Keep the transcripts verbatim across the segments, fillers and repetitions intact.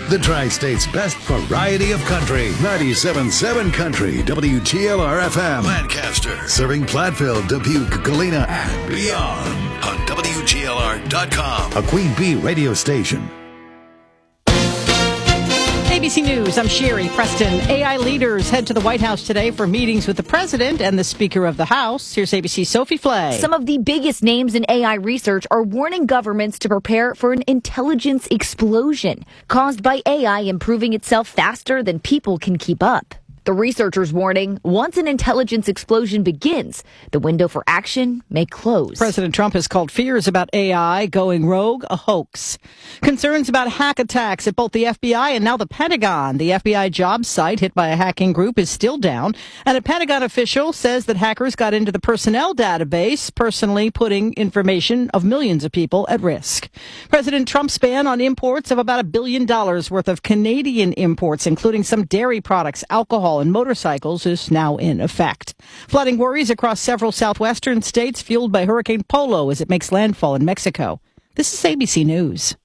The Tri-State's best variety of country. ninety-seven point seven Country, W G L R F M. Lancaster. Serving Platteville, Dubuque, Galena, and beyond. On W G L R dot com. A Queen Bee radio station. A B C News, I'm Sherry Preston. A I leaders head to the White House today for meetings with the president and the Speaker of the House. Here's A B C's Sophie Flay. Some of the biggest names in A I research are warning governments to prepare for an intelligence explosion caused by A I improving itself faster than people can keep up. The researchers warning, once an intelligence explosion begins, the window for action may close. President Trump has called fears about A I going rogue a hoax. Concerns about hack attacks at both the F B I and now the Pentagon. The F B I job site hit by a hacking group is still down, and a Pentagon official says that hackers got into the personnel database, personally putting information of millions of people at risk. President Trump's ban on imports of about a billion dollars worth of Canadian imports, including some dairy products, alcohol, and motorcycles, is now in effect. Flooding worries across several southwestern states fueled by Hurricane Polo as it makes landfall in Mexico. This is A B C News.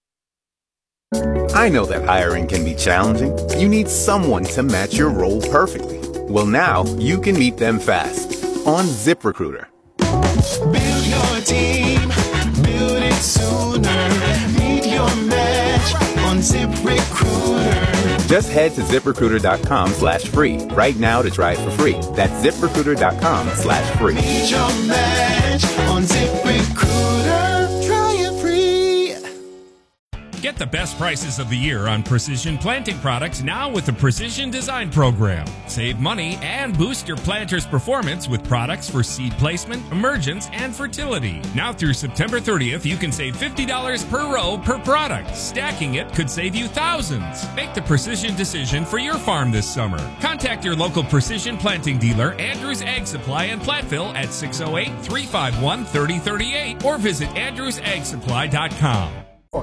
I know that hiring can be challenging. You need someone to match your role perfectly. Well, now you can meet them fast on ZipRecruiter. Build your team, build it sooner. Meet your match on ZipRecruiter. Just head to ZipRecruiter.com slash free right now to try it for free. That's ZipRecruiter.com slash free. Meet your match on ZipRecruiter. Try it free. Get the best prices of the year on precision planting products now with the Precision Design Program. Save money and boost your planter's performance with products for seed placement, emergence, and fertility. Now through September thirtieth, you can save fifty dollars per row per product. Stacking it could save you thousands. Make the precision decision for your farm this summer. Contact your local precision planting dealer, Andrews Ag Supply in Platteville at six oh eight, three five one, three oh three eight or visit andrews ag supply dot com.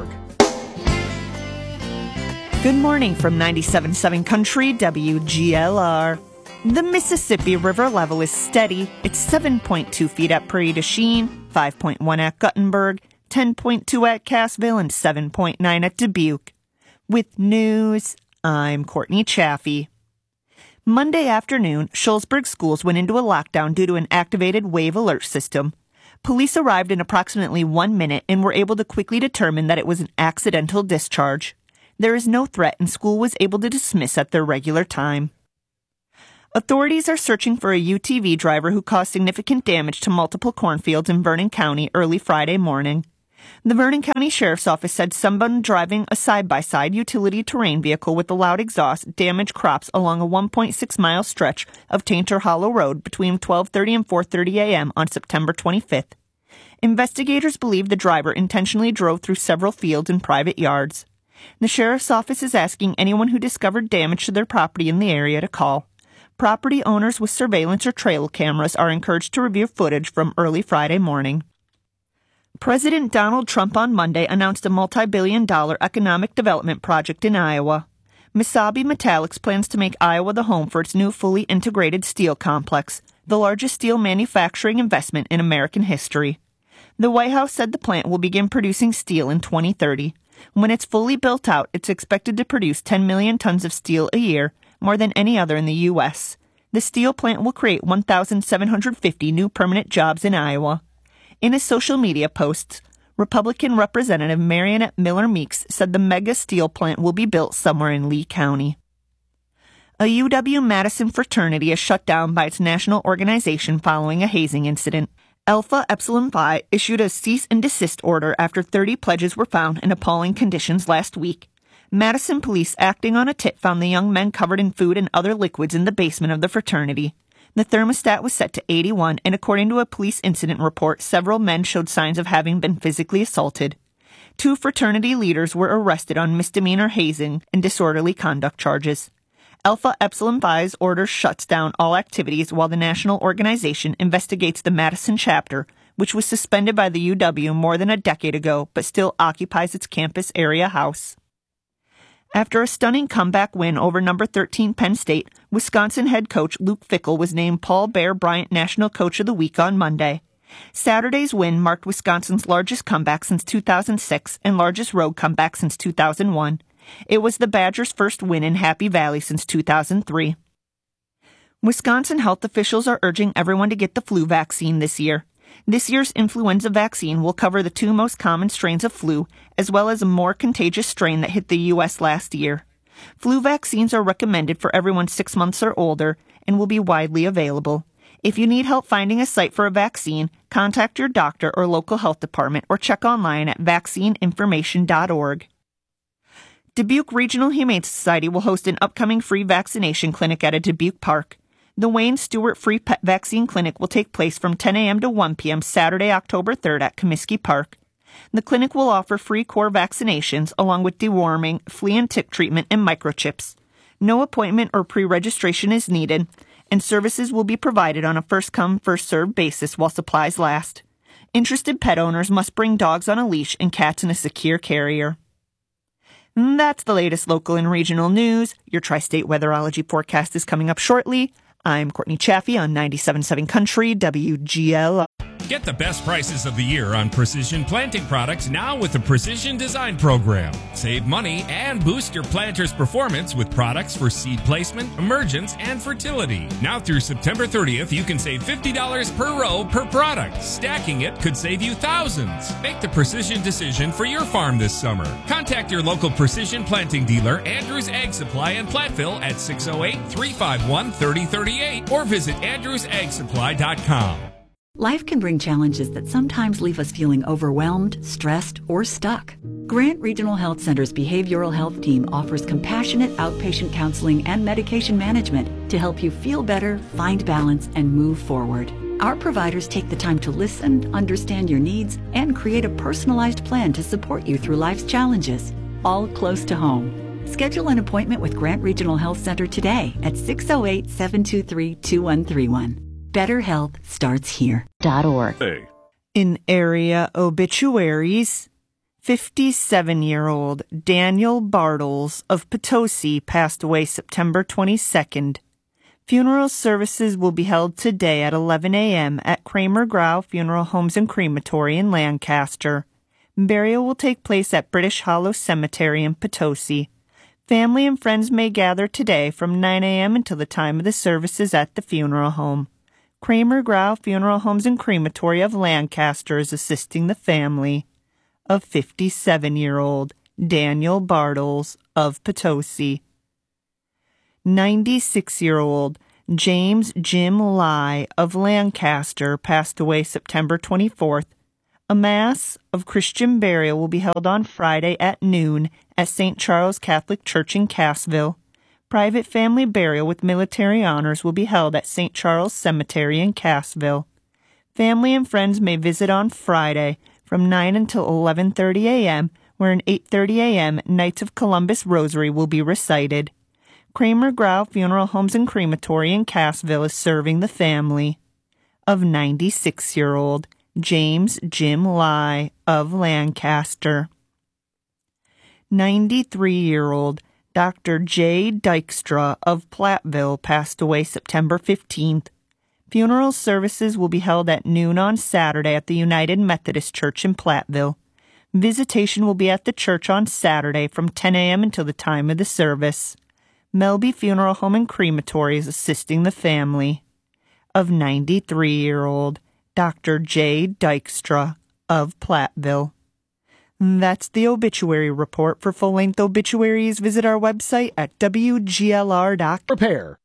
Good morning from ninety-seven point seven Country, W G L R. The Mississippi River level is steady. It's seven point two feet at Prairie du Chien, five point one at Guttenberg, ten point two at Cassville, and seven point nine at Dubuque. With news, I'm Courtney Chaffee. Monday afternoon, Shullsburg schools went into a lockdown due to an activated wave alert system. Police arrived in approximately one minute and were able to quickly determine that it was an accidental discharge. There is no threat, and school was able to dismiss at their regular time. Authorities are searching for a U T V driver who caused significant damage to multiple cornfields in Vernon County early Friday morning. The Vernon County Sheriff's Office said someone driving a side-by-side utility terrain vehicle with a loud exhaust damaged crops along a one point six mile stretch of Tainter Hollow Road between twelve thirty and four thirty a.m. on September twenty-fifth. Investigators believe the driver intentionally drove through several fields and private yards. The Sheriff's Office is asking anyone who discovered damage to their property in the area to call. Property owners with surveillance or trail cameras are encouraged to review footage from early Friday morning. President Donald Trump on Monday announced a multi-billion dollar economic development project in Iowa. Mesabi Metallics plans to make Iowa the home for its new fully integrated steel complex, the largest steel manufacturing investment in American history. The White House said the plant will begin producing steel in twenty thirty. When it's fully built out, it's expected to produce ten million tons of steel a year, more than any other in the U S. The steel plant will create one thousand seven hundred fifty new permanent jobs in Iowa. In his social media posts, Republican Representative Marionette Miller Meeks said the mega steel plant will be built somewhere in Lee County. A U W-Madison fraternity is shut down by its national organization following a hazing incident. Alpha Epsilon Phi issued a cease and desist order after thirty pledges were found in appalling conditions last week. Madison police, acting on a tip, found the young men covered in food and other liquids in the basement of the fraternity. The thermostat was set to eighty-one, and according to a police incident report, several men showed signs of having been physically assaulted. Two fraternity leaders were arrested on misdemeanor hazing and disorderly conduct charges. Alpha Epsilon Phi's order shuts down all activities while the national organization investigates the Madison chapter, which was suspended by the U W more than a decade ago but still occupies its campus area house. After a stunning comeback win over number thirteen Penn State, Wisconsin head coach Luke Fickell was named Paul Bear Bryant National Coach of the Week on Monday. Saturday's win marked Wisconsin's largest comeback since two thousand six and largest road comeback since two thousand one. It was the Badgers' first win in Happy Valley since two thousand three. Wisconsin health officials are urging everyone to get the flu vaccine this year. This year's influenza vaccine will cover the two most common strains of flu, as well as a more contagious strain that hit the U S last year. Flu vaccines are recommended for everyone six months or older and will be widely available. If you need help finding a site for a vaccine, contact your doctor or local health department or check online at vaccine information dot org. Dubuque Regional Humane Society will host an upcoming free vaccination clinic at a Dubuque park. The Wayne Stewart Free Pet Vaccine Clinic will take place from ten a.m. to one p.m. Saturday, October third at Comiskey Park. The clinic will offer free core vaccinations along with deworming, flea and tick treatment, and microchips. No appointment or pre-registration is needed, and services will be provided on a first-come, first-served basis while supplies last. Interested pet owners must bring dogs on a leash and cats in a secure carrier. And that's the latest local and regional news. Your Tri-State Weatherology forecast is coming up shortly. I'm Courtney Chaffee on ninety-seven point seven Country W G L R. Get the best prices of the year on Precision Planting products now with the Precision Design Program. Save money and boost your planter's performance with products for seed placement, emergence, and fertility. Now through September thirtieth, you can save fifty dollars per row per product. Stacking it could save you thousands. Make the precision decision for your farm this summer. Contact your local Precision Planting dealer, Andrews Ag Supply in Platteville at six oh eight, three five one, three oh three eight or visit andrews ag supply dot com. Life can bring challenges that sometimes leave us feeling overwhelmed, stressed, or stuck. Grant Regional Health Center's Behavioral Health Team offers compassionate outpatient counseling and medication management to help you feel better, find balance, and move forward. Our providers take the time to listen, understand your needs, and create a personalized plan to support you through life's challenges, all close to home. Schedule an appointment with Grant Regional Health Center today at six oh eight, seven two three, two one three one. Better health starts here. .org. Hey. In area obituaries, fifty-seven-year-old Daniel Bartles of Potosi passed away September twenty-second. Funeral services will be held today at eleven a.m. at Kramer Grau Funeral Homes and Crematory in Lancaster. Burial will take place at British Hollow Cemetery in Potosi. Family and friends may gather today from nine a.m. until the time of the services at the funeral home. Kramer Grau Funeral Homes and Crematory of Lancaster is assisting the family of fifty-seven-year-old Daniel Bartles of Potosi. ninety-six-year-old James Jim Lai of Lancaster passed away September twenty-fourth. A Mass of Christian burial will be held on Friday at noon at Saint Charles Catholic Church in Cassville. Private family burial with military honors will be held at Saint Charles Cemetery in Cassville. Family and friends may visit on Friday from nine until eleven thirty a.m., where an eight thirty a.m. Knights of Columbus Rosary will be recited. Kramer Grau Funeral Homes and Crematory in Cassville is serving the family of ninety-six-year-old James Jim Lai of Lancaster. ninety-three-year-old Doctor J. Dykstra of Platteville passed away September fifteenth. Funeral services will be held at noon on Saturday at the United Methodist Church in Platteville. Visitation will be at the church on Saturday from ten a.m. until the time of the service. Melby Funeral Home and Crematory is assisting the family of ninety-three-year-old Doctor J. Dykstra of Platteville. That's the obituary report. For full-length obituaries, visit our website at W G L R dot com. Prepare.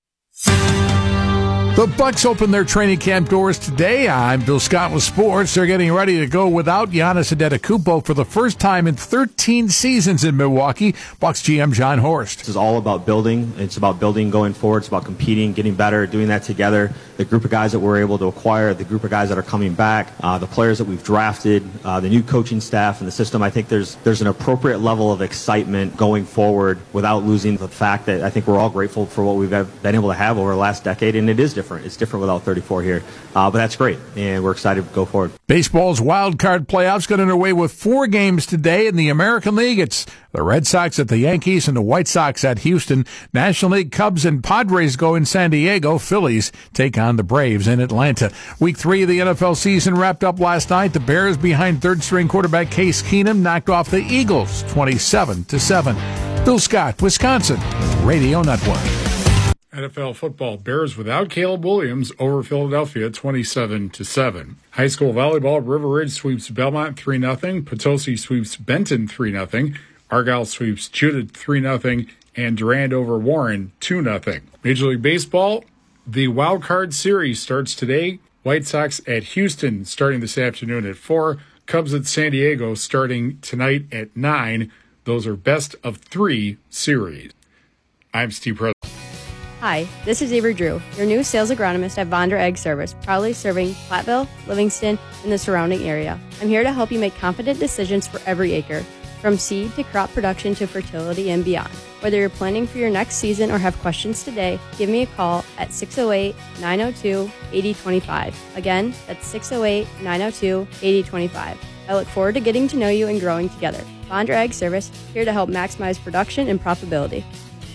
The Bucks open their training camp doors today. I'm Bill Scott with sports. They're getting ready to go without Giannis Antetokounmpo for the first time in thirteen seasons in Milwaukee. Bucks G M John Horst. This is all about building. It's about building going forward. It's about competing, getting better, doing that together. The group of guys that we're able to acquire, the group of guys that are coming back, uh, the players that we've drafted, uh, the new coaching staff and the system. I think there's there's an appropriate level of excitement going forward without losing the fact that I think we're all grateful for what we've been able to have over the last decade, and it is different. different. It's different without thirty-four here. Uh, but that's great, and we're excited to go forward. Baseball's wild card playoffs got underway with four games today in the American League. It's the Red Sox at the Yankees and the White Sox at Houston. National League Cubs and Padres go in San Diego. Phillies take on the Braves in Atlanta. Week three of the N F L season wrapped up last night. The Bears, behind third-string quarterback Case Keenum, knocked off the Eagles twenty-seven to seven. Bill Scott, Wisconsin Radio Network. N F L football, Bears without Caleb Williams over Philadelphia twenty-seven to seven. High school volleyball, River Ridge sweeps Belmont three nothing. Potosi sweeps Benton three nothing. Argyle sweeps Judith three nothing. And Durand over Warren two nothing. Major League Baseball, the Wild Card Series starts today. White Sox at Houston starting this afternoon at four. Cubs at San Diego starting tonight at nine. Those are best of three series. I'm Steve President. Hi, this is Avery Drew, your new sales agronomist at Vondra Ag Service, proudly serving Platteville, Livingston, and the surrounding area. I'm here to help you make confident decisions for every acre, from seed to crop production to fertility and beyond. Whether you're planning for your next season or have questions today, give me a call at six oh eight, nine oh two, eight oh two five. Again, that's six oh eight, nine oh two, eight oh two five. I look forward to getting to know you and growing together. Vondra Ag Service, here to help maximize production and profitability.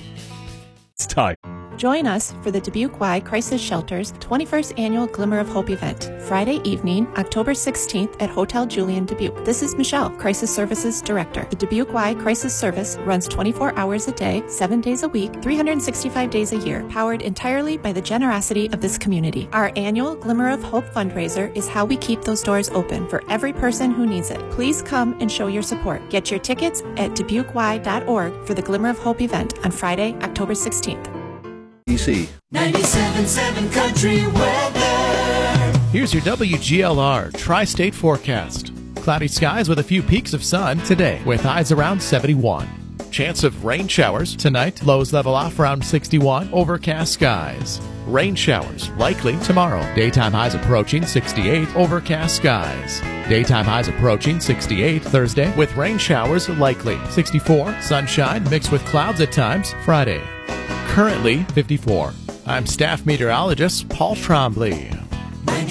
It's time. Join us for the Dubuque Y Crisis Shelter's twenty-first Annual Glimmer of Hope event, Friday evening, October sixteenth at Hotel Julian Dubuque. This is Michelle, Crisis Services Director. The Dubuque Y Crisis Service runs twenty-four hours a day, seven days a week, three hundred sixty-five days a year, powered entirely by the generosity of this community. Our annual Glimmer of Hope fundraiser is how we keep those doors open for every person who needs it. Please come and show your support. Get your tickets at dubuque y dot org for the Glimmer of Hope event on Friday, October sixteenth. D C ninety-seven point seven Country Weather. Here's your W G L R Tri-State forecast. Cloudy skies with a few peaks of sun today, with highs around seventy-one. Chance of rain showers tonight, lows level off around sixty-one, overcast skies. Rain showers likely tomorrow. Daytime highs approaching sixty-eight, overcast skies. Daytime highs approaching sixty-eight Thursday, with rain showers likely. sixty-four, sunshine mixed with clouds at times Friday. Currently fifty-four. I'm staff meteorologist Paul Trombley.